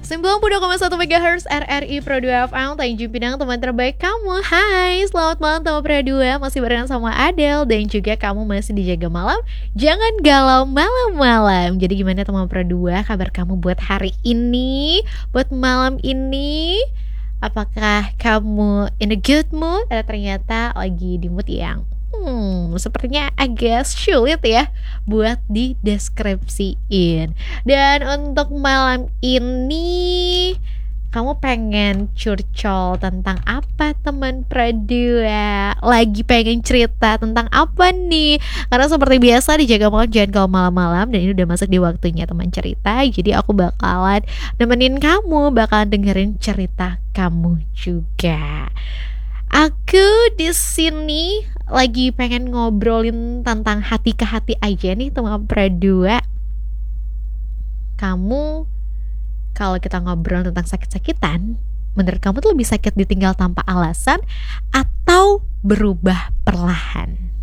92,1 MHz RRI Pro 2 FM, Tanjung Pinang, teman terbaik kamu. Hai, selamat malam teman Pro 2. Masih barengan sama Adele. Dan juga kamu masih dijaga malam. Jangan galau malam-malam. Jadi gimana teman Pro 2, kabar kamu buat hari ini, buat malam ini? Apakah kamu in a good mood? Atau ternyata lagi di mood yang sepertinya agak sulit ya buat dideskripsiin. Dan untuk malam ini kamu pengen curcol tentang apa teman Pradua? Lagi pengen cerita tentang apa nih? Karena seperti biasa dijaga malam jangan kalau malam-malam, dan ini udah masuk di waktunya teman cerita. Jadi aku bakalan nemenin kamu, bakalan dengerin cerita kamu juga. Aku di sini lagi pengen ngobrolin tentang hati ke hati aja nih teman Pradua. Kamu kalau kita ngobrol tentang sakit-sakitan, menurut kamu tuh lebih sakit ditinggal tanpa alasan atau berubah perlahan?